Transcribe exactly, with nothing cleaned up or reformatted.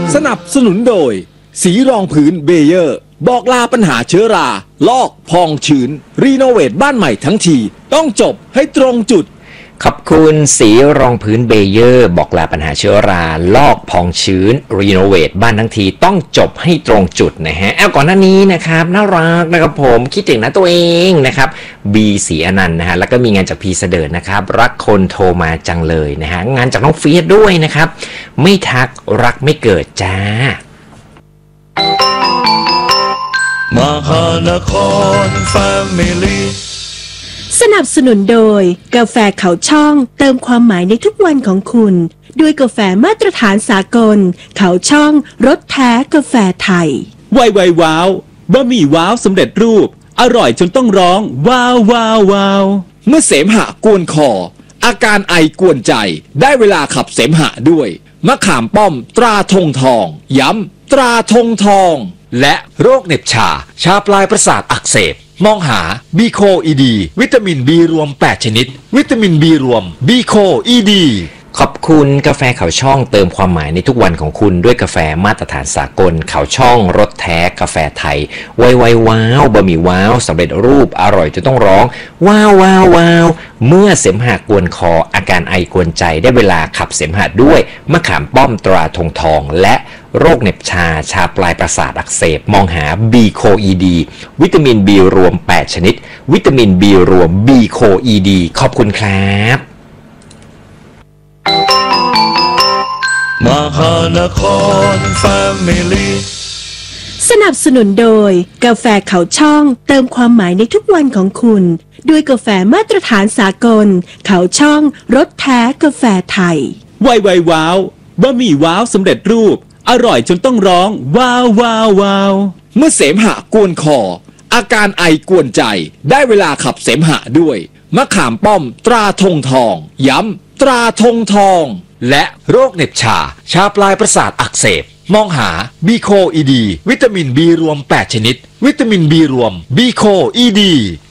สนับสนุนโดยสีรองพื้นเบเยอร์บอกลาปัญหาเชื้อราลอกพองชื้นรีโนเวทบ้านใหม่ทั้งทีต้องจบให้ตรงจุดขอบคุณสีรองพื้นเบเยอร์บอกลาปัญหาเชื้อราลอกพองชื้นรีโนเวทบ้านทั้งทีต้องจบให้ตรงจุดนะฮะเอาก่อนหน้านี้นะครับน่ารักนะครับผมคิดถึงนะตัวเองนะครับบีสีอนันต์นะฮะแล้วก็มีงานจากพีเสดิร์ดนะครับรักคนโทรมาจังเลยนะฮะงานจากน้องเฟียสด้วยนะครับไม่ทักรักไม่เกิดจ้ามหานครแฟมิลี่สนับสนุนโดยกาแฟเขาช่องเติมความหมายในทุกวันของคุณด้วยกาแฟมาตรฐานสากลเขาช่องรสแท้กาแฟไทยไวไวว้าวบะหมี่ว้าวสำเร็จรูปอร่อยจนต้องร้องว้าวว้าวว้าวเมื่อเสมหะกวนคออาการไอกวนใจได้เวลาขับเสมหะด้วยมะขามป้อมตราธงทองย้ำตราธงทองและโรคเหน็บชาชาปลายประสาทอักเสบมองหาบีโคอีดีวิตามินบีรวมแปดชนิดวิตามินบีรวมบีโคอีดีขอบคุณกาแฟเขาช่องเติมความหมายในทุกวันของคุณด้วยกาแฟมาตรฐานสากลเขาช่องรสแท้กาแฟไทยไวไวว้าวบะหมี่ว้าวสำเร็จรูปอร่อยจนต้องร้องว้าวว้าวว้าวเมื่อเสมหะกวนคออาการไอกวนใจได้เวลาขับเสมหะด้วยมะขามป้อมตราธงทองและโรคเหน็บชาชาปลายประสาทอักเสบมองหาบีโคอีดีวิตามินบีรวมแปดชนิดวิตามินบีรวมบีโคอีดีขอบคุณครับมหานครแฟมิลี่สนับสนุนโดยกาแฟเขาช่องเติมความหมายในทุกวันของคุณด้วยกาแฟมาตรฐานสากลเขาช่องรสแท้กาแฟไทยไวไวว้าวบะหมี่ว้าวสำเร็จรูปอร่อยจนต้องร้องว้าวว้าวว้าวเมื่อเสมหะกวนคออาการไอกวนใจได้เวลาขับเสมหะด้วยมะขามป้อมตราธงทองย้ำตราธงทองและโรคเหน็บชาชาปลายประสาทอักเสบมองหาบีโคอีดีวิตามินบีรวมแปดชนิดวิตามินบีรวมบีโคอีดี